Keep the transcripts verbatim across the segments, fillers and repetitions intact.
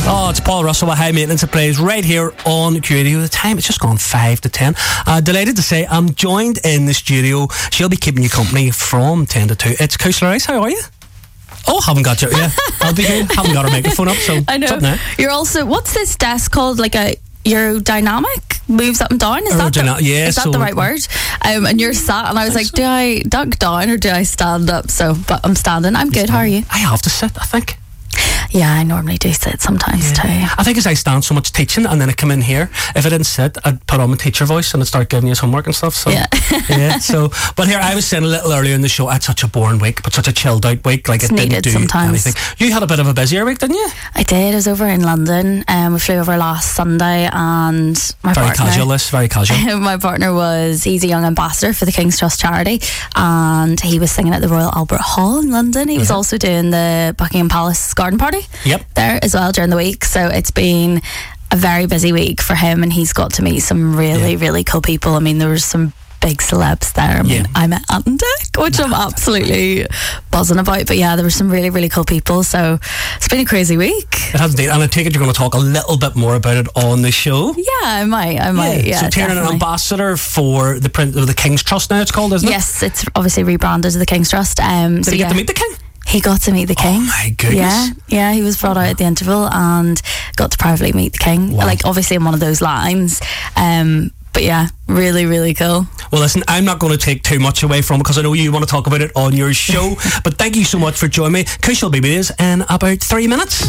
Oh, it's Paul Russell with High Maintenance Appraise right here on Q Radio. The time, it's just gone five to ten. Uh, delighted to say I'm joined in the studio. She'll be keeping you company from ten to two. It's Kushla Rice. How are you? Oh, haven't got you. Yeah, I'll be good. Haven't got her microphone up, so I know. now. You're also, what's this desk called? Like a aerodynamic? Moves up and down? Is that, the, yeah, is that so the right word? Um, and you're sat, and I was like, so. do I duck down or do I stand up? So, but I'm standing. I'm good. How are you? I have to sit, I think. Yeah, I normally do sit sometimes yeah. too. I think as I stand so much teaching and then I come in here, if I didn't sit, I'd put on my teacher voice and I'd start giving you homework and stuff. So, yeah. yeah. So, but here, I was saying a little earlier in the show, I had such a boring week, but such a chilled out week. Like it's it didn't do sometimes. anything. You had a bit of a busier week, didn't you? I did. I was over in London. Um, we flew over last Sunday, and my very partner, casual. This very casual. My partner was he's a young ambassador for the King's Trust charity, and he was singing at the Royal Albert Hall in London. He was mm-hmm. also doing the Buckingham Palace garden party. Yep. There as well during the week, so it's been a very busy week for him, and he's got to meet some really, yeah. really cool people. I mean, there was some big celebs there. I mean, yeah. I met Ant and Dec, which I'm absolutely buzzing about. But yeah, there were some really, really cool people. So it's been a crazy week. It has indeed, and I take it you're going to talk a little bit more about it on the show. Yeah, I might. I might. Yeah. yeah so, Tiernan, an ambassador for the the King's Trust now. It's called, isn't it? Yes, it's obviously rebranded to the King's Trust. Um, Did so you get yeah. to meet the King? He got to meet the King. Oh my goodness. Yeah, yeah, he was brought out at the interval and got to privately meet the King. Wow. Like, obviously in one of those lines. Um, but yeah, really, really cool. Well, listen, I'm not going to take too much away from it because I know you want to talk about it on your show. But thank you so much for joining me. Kush will be with us in about three minutes.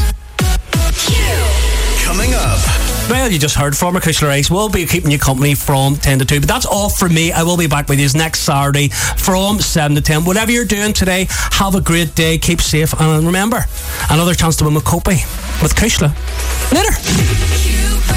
Coming up. Well, you just heard from her, Kushla Rice. We'll be keeping you company from ten to two. But that's all from me. I will be back with you next Saturday from seven to ten. Whatever you're doing today, have a great day. Keep safe. And remember, another chance to win with Copy with Kushla. Later.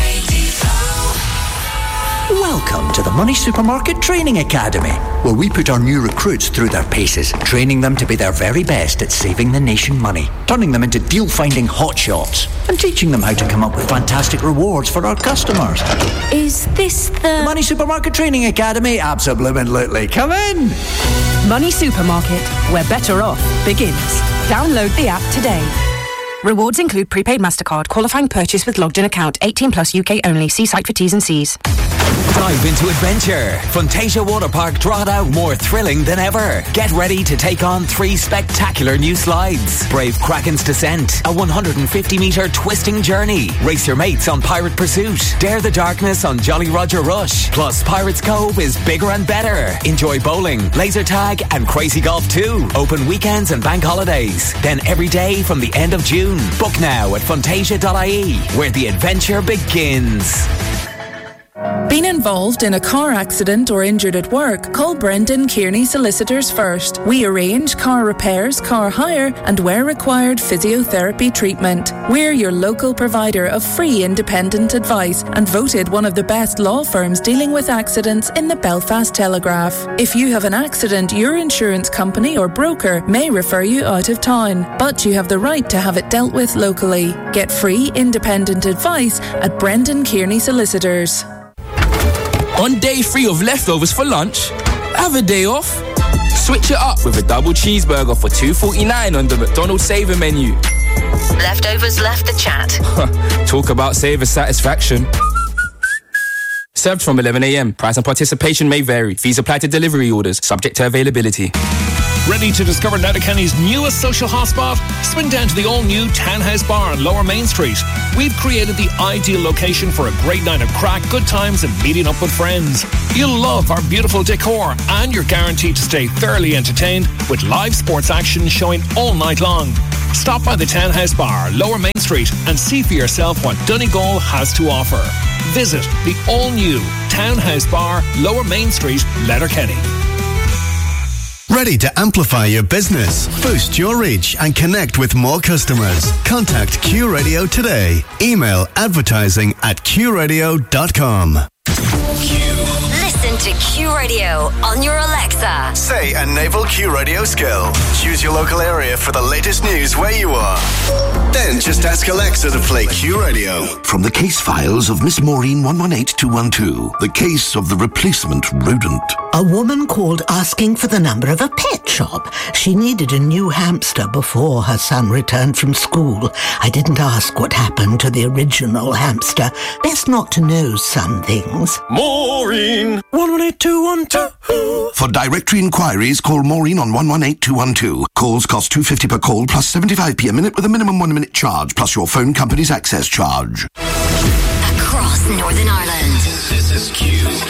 Welcome to the Money Supermarket Training Academy, where we put our new recruits through their paces, training them to be their very best at saving the nation money, turning them into deal-finding hotshots, and teaching them how to come up with fantastic rewards for our customers. Is this the... the Money Supermarket Training Academy? Absolutely. Come in! Money Supermarket, where better off begins. Download the app today. Rewards include prepaid MasterCard, qualifying purchase with logged in account, eighteen plus U K only. See site for T's and C's. Dive into adventure. Fantasia Water Park Drogheda, more thrilling than ever. Get ready to take on three spectacular new slides. Brave Kraken's Descent, a one hundred fifty metre twisting journey. Race your mates on Pirate Pursuit. Dare the darkness on Jolly Roger Rush. Plus, Pirates Cove is bigger and better. Enjoy bowling, laser tag and crazy golf too. Open weekends and bank holidays. Then every day from the end of June. Book now at fantasia dot I E, where the adventure begins. Been involved in a car accident or injured at work? Call Brendan Kearney Solicitors first. We arrange car repairs, car hire, and where required, physiotherapy treatment. We're your local provider of free independent advice and voted one of the best law firms dealing with accidents in the Belfast Telegraph. If you have an accident, your insurance company or broker may refer you out of town, but you have the right to have it dealt with locally. Get free independent advice at Brendan Kearney Solicitors. On day three of leftovers for lunch, have a day off. Switch it up with a double cheeseburger for two forty-nine on the McDonald's Saver menu. Leftovers left the chat. Talk about Saver satisfaction. Served from eleven a.m. Price and participation may vary. Fees apply to delivery orders, subject to availability. Ready to discover Letterkenny's newest social hotspot? Swing down to the all-new Townhouse Bar on Lower Main Street. We've created the ideal location for a great night of crack, good times and meeting up with friends. You'll love our beautiful decor and you're guaranteed to stay thoroughly entertained with live sports action showing all night long. Stop by the Townhouse Bar, Lower Main Street and see for yourself what Donegal has to offer. Visit the all-new Townhouse Bar, Lower Main Street, Letterkenny. Ready to amplify your business, boost your reach and connect with more customers? Contact Q Radio today. Email advertising at q radio dot com. Listen listening to Q Radio on your Alexa. Say a Naval Q Radio skill. Choose your local area for the latest news where you are. Then just ask Alexa to play Q Radio. From the case files of Miss Maureen one one eight two one two, the case of the replacement rodent. A woman called asking for the number of a pet shop. She needed a new hamster before her son returned from school. I didn't ask what happened to the original hamster. Best not to know some things. Maureen one one eight two one two. For directory inquiries, call Maureen on one one eight two one two. Calls cost two pounds fifty per call plus seventy-five p a minute with a minimum one minute charge plus your phone company's access charge. Across Northern Ireland. This is Q.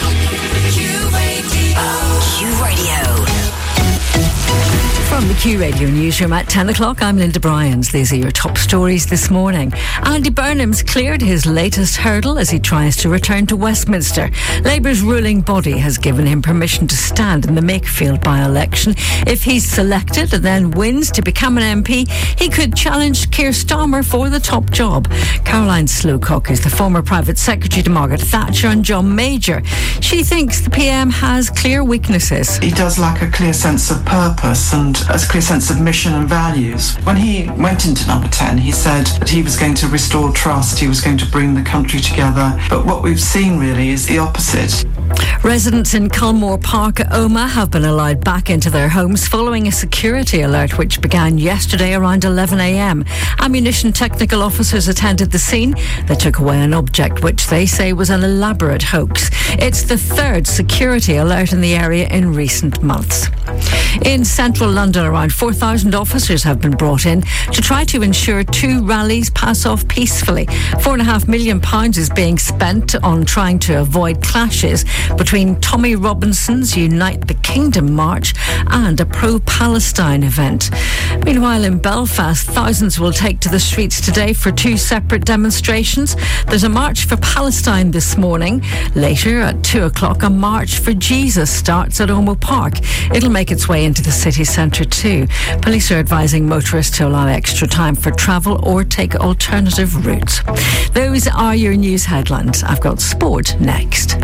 Q Radio. Q Radio. From the Q Radio newsroom at ten o'clock, I'm Linda Bryans. These are your top stories this morning. Andy Burnham's cleared his latest hurdle as he tries to return to Westminster. Labour's ruling body has given him permission to stand in the Makefield by-election. If he's selected and then wins to become an M P, he could challenge Keir Starmer for the top job. Caroline Slowcock is the former private secretary to Margaret Thatcher and John Major. She thinks the P M has clear weaknesses. He does lack a clear sense of purpose and a clear sense of mission and values. When he went into number ten, he said that he was going to restore trust, he was going to bring the country together. But what we've seen really is the opposite. Residents in Culmore Park, Omagh, have been allowed back into their homes following a security alert which began yesterday around eleven a m. Ammunition technical officers attended the scene. They took away an object which they say was an elaborate hoax. It's the third security alert in the area in recent months. In central London, around four thousand officers have been brought in to try to ensure two rallies pass off peacefully. Four and a half million pounds is being spent on trying to avoid clashes between Tommy Robinson's Unite the Kingdom March and a pro-Palestine event. Meanwhile, in Belfast, thousands will take to the streets today for two separate demonstrations. There's a march for Palestine this morning. Later, at two o'clock, a march for Jesus starts at Omo Park. It'll make its way into the city centre too. Police are advising motorists to allow extra time for travel or take alternative routes. Those are your news headlines. I've got sport next.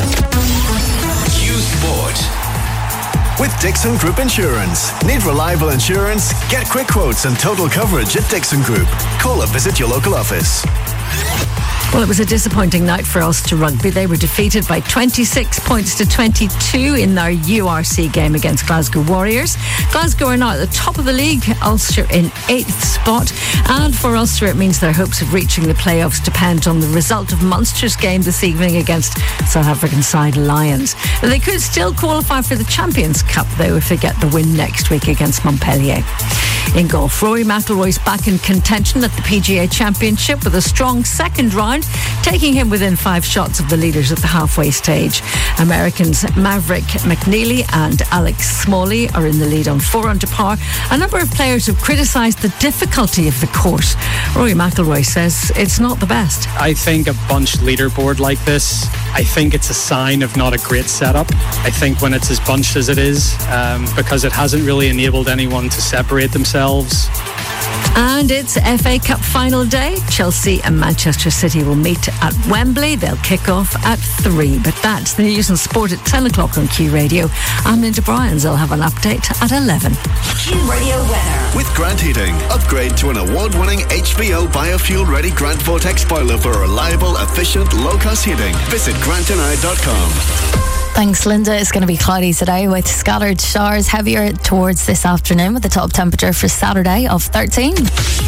Q Sport. With Dixon Group Insurance. Need reliable insurance? Get quick quotes and total coverage at Dixon Group. Call or visit your local office. Well, it was a disappointing night for Ulster Rugby. They were defeated by twenty-six points to twenty-two in their U R C game against Glasgow Warriors. Glasgow are now at the top of the league, Ulster in eighth spot. And for Ulster, it means their hopes of reaching the playoffs depend on the result of Munster's game this evening against South African side Lions. They could still qualify for the Champions Cup, though, if they get the win next week against Montpellier. In golf, Rory McIlroy's back in contention at the P G A Championship with a strong second round, taking him within five shots of the leaders at the halfway stage. Americans Maverick McNeely and Alex Smalley are in the lead on four under par. A number of players have criticised the difficulty of the course. Rory McIlroy says it's not the best. I think a bunched leaderboard like this, I think it's a sign of not a great setup. I think when it's as bunched as it is, um, because it hasn't really enabled anyone to separate themselves. And it's F A Cup final day. Chelsea and Manchester City will meet at Wembley. They'll kick off at three. But that's the news and sport at ten o'clock on Q Radio. I'm Linda Bryans. I'll have an update at eleven. Q Radio weather. With Grant Heating, upgrade to an award-winning H B O biofuel-ready Grant Vortex boiler for reliable, efficient, low-cost heating. Visit grant and i dot com. Thanks, Linda. It's going to be cloudy today with scattered showers heavier towards this afternoon with the top temperature for Saturday of thirteen.